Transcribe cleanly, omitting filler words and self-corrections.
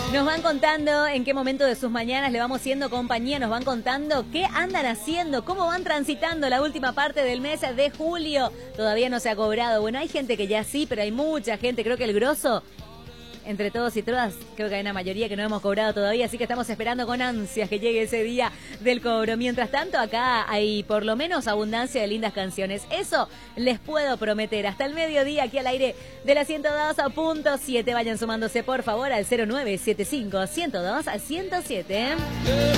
Nos van contando en qué momento de sus mañanas le vamos siendo compañía, nos van contando qué andan haciendo, cómo van transitando la última parte del mes de julio. Todavía no se ha cobrado. Bueno, hay gente que ya sí, pero hay mucha gente, creo que el grosso, entre todos y todas, creo que hay una mayoría que no hemos cobrado todavía, así que estamos esperando con ansias que llegue ese día del cobro. Mientras tanto, acá hay por lo menos abundancia de lindas canciones. Eso les puedo prometer. Hasta el mediodía, aquí al aire de la 102.7. Vayan sumándose, por favor, al 0975 102 107.